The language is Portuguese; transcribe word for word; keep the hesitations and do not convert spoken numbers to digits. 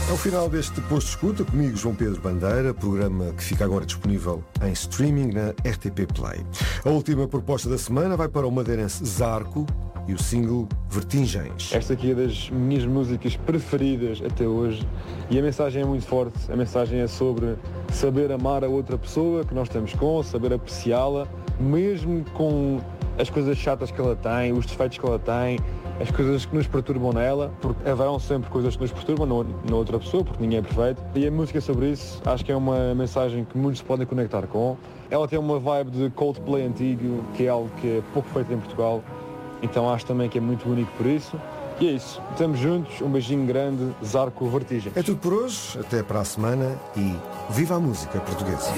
É o final deste Posto de Escuta, comigo João Pedro Bandeira, programa que fica agora disponível em streaming na R T P Play. A última proposta da semana vai para o madeirense Zarco e o single Vertigens. Esta aqui é das minhas músicas preferidas até hoje e a mensagem é muito forte. A mensagem é sobre saber amar a outra pessoa que nós estamos com, saber apreciá-la, mesmo com as coisas chatas que ela tem, os defeitos que ela tem, as coisas que nos perturbam nela, porque haverão sempre coisas que nos perturbam na, na outra pessoa, porque ninguém é perfeito. E a música sobre isso, acho que é uma mensagem que muitos se podem conectar com. Ela tem uma vibe de Coldplay antigo, que é algo que é pouco feito em Portugal, então acho também que é muito único por isso. E é isso, estamos juntos, um beijinho grande, Zarco Vertigens. É tudo por hoje, até para a semana e viva a música portuguesa.